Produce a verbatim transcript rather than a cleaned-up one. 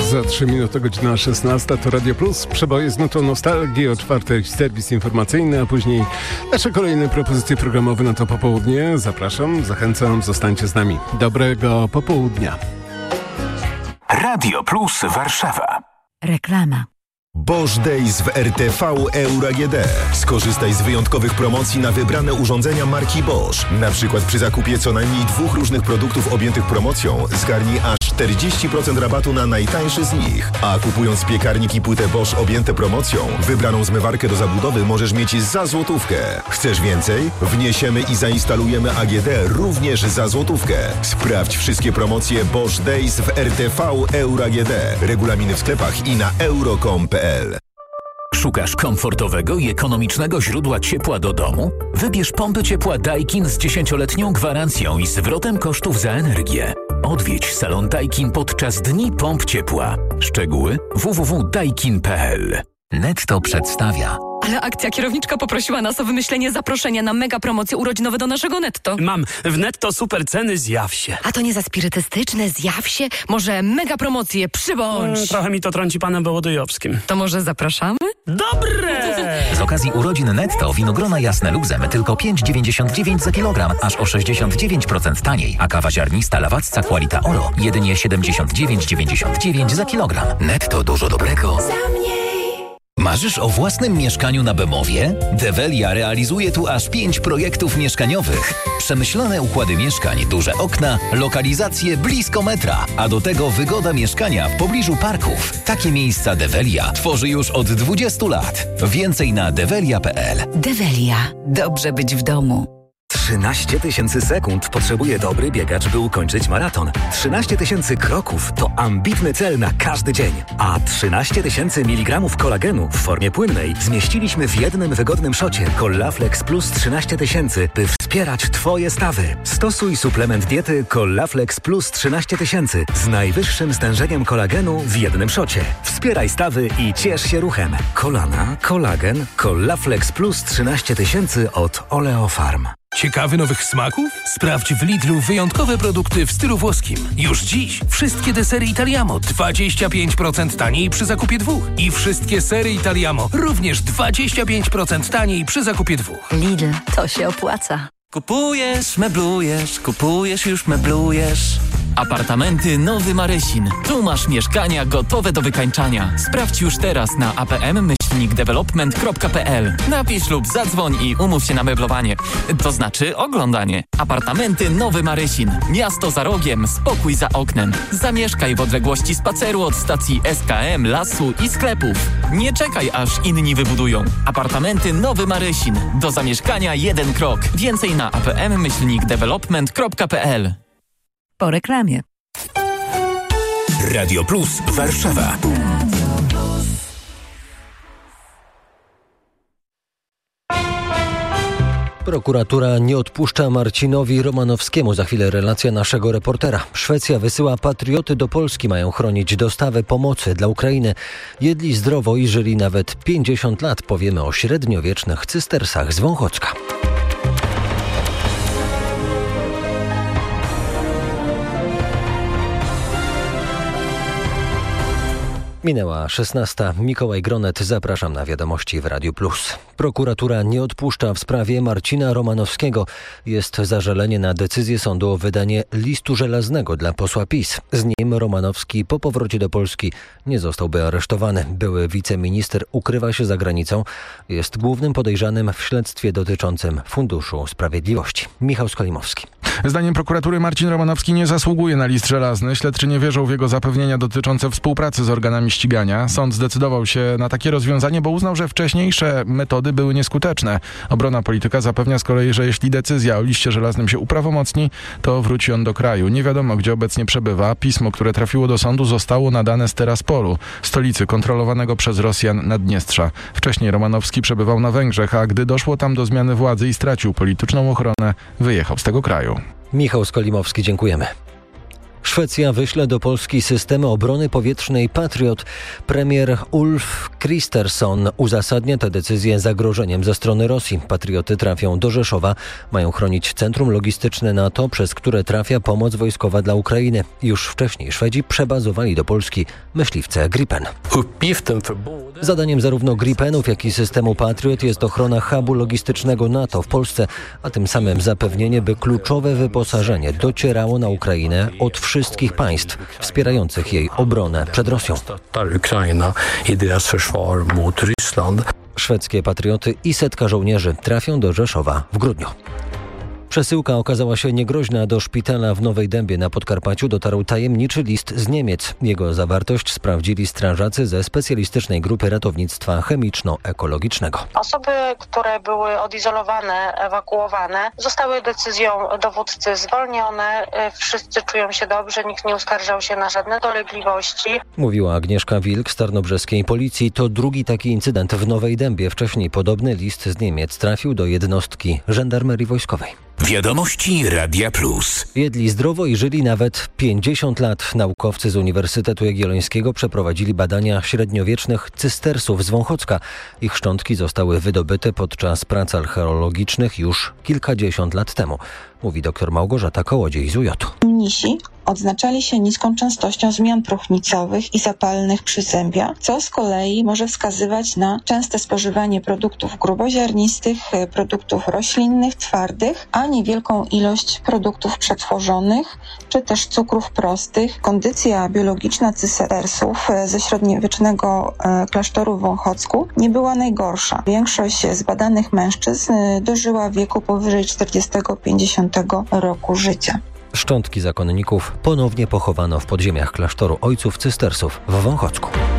Za trzy minuty godzina szesnasta to Radio Plus. Przeboje z nutą nostalgii, o czwartej serwis informacyjny, a później nasze kolejne propozycje programowe na to popołudnie. Zapraszam, zachęcam, zostańcie z nami. Dobrego popołudnia. Radio Plus Warszawa. Reklama. Bosch Days w R T V Euro A G D. Skorzystaj z wyjątkowych promocji na wybrane urządzenia marki Bosch. Na przykład przy zakupie co najmniej dwóch różnych produktów objętych promocją zgarnij aż czterdzieści procent rabatu na najtańszy z nich. A kupując piekarnik i płytę Bosch objęte promocją, wybraną zmywarkę do zabudowy możesz mieć za złotówkę. Chcesz więcej? Wniesiemy i zainstalujemy A G D również za złotówkę. Sprawdź wszystkie promocje Bosch Days w R T V Euro A G D. Regulaminy w sklepach i na euro kropka com kropka p l. Szukasz komfortowego i ekonomicznego źródła ciepła do domu? Wybierz pompy ciepła Daikin z dziesięcioletnią gwarancją i zwrotem kosztów za energię. Odwiedź salon Daikin podczas Dni Pomp Ciepła. Szczegóły w w w kropka daikin kropka p l. Netto przedstawia. Ale akcja kierowniczka poprosiła nas o wymyślenie zaproszenia na mega promocje urodzinowe do naszego Netto. Mam w Netto super ceny, zjaw się. A to nie za spirytystyczne, zjaw się? Może mega promocje, przybądź. Hmm, trochę mi to trąci panem Wołodyjowskim. To może zapraszamy? Dobre! Z okazji urodzin Netto winogrona jasne luzem tylko pięć dziewięćdziesiąt dziewięć za kilogram, aż o sześćdziesiąt dziewięć procent taniej, a kawa ziarnista Lawacca Qualita Oro jedynie siedemdziesiąt dziewięć dziewięćdziesiąt dziewięć za kilogram. Netto, dużo dobrego. Marzysz o własnym mieszkaniu na Bemowie? Develia realizuje tu aż pięć projektów mieszkaniowych. Przemyślane układy mieszkań, duże okna, lokalizacje blisko metra, a do tego wygoda mieszkania w pobliżu parków. Takie miejsca Develia tworzy już od dwudziestu lat. Więcej na develia kropka p l. Develia. Dobrze być w domu. trzynaście tysięcy sekund potrzebuje dobry biegacz, by ukończyć maraton. trzynaście tysięcy kroków to ambitny cel na każdy dzień. A trzynaście tysięcy miligramów kolagenu w formie płynnej zmieściliśmy w jednym wygodnym szocie Collaflex Plus trzynaście tysięcy, by wspierać Twoje stawy. Stosuj suplement diety Collaflex Plus trzynaście tysięcy z najwyższym stężeniem kolagenu w jednym szocie. Wspieraj stawy i ciesz się ruchem. Kolana, kolagen, Collaflex Plus trzynaście tysięcy od Oleofarm. Ciekawy nowych smaków? Sprawdź w Lidlu wyjątkowe produkty w stylu włoskim. Już dziś wszystkie desery Italiamo dwadzieścia pięć procent taniej przy zakupie dwóch. I wszystkie sery Italiamo również dwadzieścia pięć procent taniej przy zakupie dwóch. Lidl, to się opłaca. Kupujesz, meblujesz, kupujesz, już meblujesz. Apartamenty Nowy Marysin. Tu masz mieszkania gotowe do wykańczania. Sprawdź już teraz na a p m myślnik development kropka p l. Napisz lub zadzwoń i umów się na meblowanie. To znaczy oglądanie. Apartamenty Nowy Marysin. Miasto za rogiem, spokój za oknem. Zamieszkaj w odległości spaceru od stacji S K M, lasu i sklepów. Nie czekaj, aż inni wybudują. Apartamenty Nowy Marysin. Do zamieszkania jeden krok. Więcej na a p m myślnik development kropka p l. Po reklamie. Radio Plus Warszawa. Prokuratura nie odpuszcza Marcinowi Romanowskiemu. Za chwilę relacja naszego reportera. Szwecja wysyła patrioty do Polski. Mają chronić dostawę pomocy dla Ukrainy. Jedli zdrowo i żyli nawet pięćdziesiąt lat. Powiemy o średniowiecznych cystersach z Wąchocka. Minęła szesnasta. Mikołaj Gronet. Zapraszam na wiadomości w Radiu Plus. Prokuratura nie odpuszcza w sprawie Marcina Romanowskiego. Jest zażalenie na decyzję sądu o wydanie listu żelaznego dla posła PiS. Z nim Romanowski po powrocie do Polski nie zostałby aresztowany. Były wiceminister ukrywa się za granicą. Jest głównym podejrzanym w śledztwie dotyczącym Funduszu Sprawiedliwości. Michał Skolimowski. Zdaniem prokuratury Marcin Romanowski nie zasługuje na list żelazny. Śledczy nie wierzą w jego zapewnienia dotyczące współpracy z organami ścigania. Sąd zdecydował się na takie rozwiązanie, bo uznał, że wcześniejsze metody były nieskuteczne. Obrona polityka zapewnia z kolei, że jeśli decyzja o liście żelaznym się uprawomocni, to wróci on do kraju. Nie wiadomo, gdzie obecnie przebywa. Pismo, które trafiło do sądu, zostało nadane z Tiraspolu, stolicy kontrolowanego przez Rosjan Naddniestrza. Wcześniej Romanowski przebywał na Węgrzech, a gdy doszło tam do zmiany władzy i stracił polityczną ochronę, wyjechał z tego kraju. Michał Skolimowski, dziękujemy. Szwecja wyśle do Polski systemy obrony powietrznej Patriot. Premier Ulf Kristersson uzasadnia tę decyzję zagrożeniem ze strony Rosji. Patrioty trafią do Rzeszowa, mają chronić centrum logistyczne NATO, przez które trafia pomoc wojskowa dla Ukrainy. Już wcześniej Szwedzi przebazowali do Polski myśliwce Gripen. Zadaniem zarówno Gripenów, jak i systemu Patriot jest ochrona hubu logistycznego NATO w Polsce, a tym samym zapewnienie, by kluczowe wyposażenie docierało na Ukrainę od wszystkich państw wspierających jej obronę przed Rosją. Szwedzkie Patrioty i setka żołnierzy trafią do Rzeszowa w grudniu. Przesyłka okazała się niegroźna. Do szpitala w Nowej Dębie na Podkarpaciu dotarł tajemniczy list z Niemiec. Jego zawartość sprawdzili strażacy ze specjalistycznej grupy ratownictwa chemiczno-ekologicznego. Osoby, które były odizolowane, ewakuowane, zostały decyzją dowódcy zwolnione. Wszyscy czują się dobrze, nikt nie uskarżał się na żadne dolegliwości. Mówiła Agnieszka Wilk z tarnobrzeskiej policji. To drugi taki incydent w Nowej Dębie. Wcześniej podobny list z Niemiec trafił do jednostki żandarmerii wojskowej. Wiadomości Radia Plus. Jedli zdrowo i żyli nawet pięćdziesiąt lat. Naukowcy z Uniwersytetu Jagiellońskiego przeprowadzili badania średniowiecznych cystersów z Wąchocka. Ich szczątki zostały wydobyte podczas prac archeologicznych już kilkadziesiąt lat temu, mówi dr Małgorzata Kołodziej z U J. Mnisi odznaczali się niską częstością zmian próchnicowych i zapalnych przyzębia, co z kolei może wskazywać na częste spożywanie produktów gruboziarnistych, produktów roślinnych, twardych, a niewielką ilość produktów przetworzonych, czy też cukrów prostych. Kondycja biologiczna cystersów ze średniowiecznego klasztoru w Wąchocku nie była najgorsza. Większość z badanych mężczyzn dożyła wieku powyżej czterdziestego pięćdziesiątego roku życia. Szczątki zakonników ponownie pochowano w podziemiach klasztoru ojców cystersów w Wąchocku.